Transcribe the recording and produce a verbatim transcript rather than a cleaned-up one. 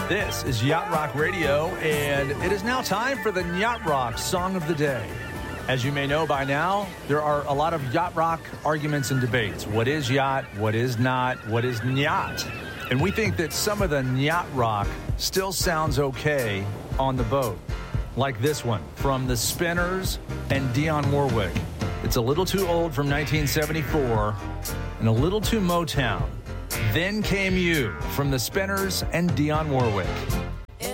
This is Yacht Rock Radio, and it is now time for the Yacht Rock Song of the Day. As you may know by now, there are a lot of yacht rock arguments and debates. What is yacht? What is not? What is yacht? And we think that some of the yacht rock still sounds okay on the boat. Like this one from the Spinners and Dionne Warwick. It's a little too old from nineteen seventy-four and a little too Motown. Then Came You from the Spinners and Dionne Warwick.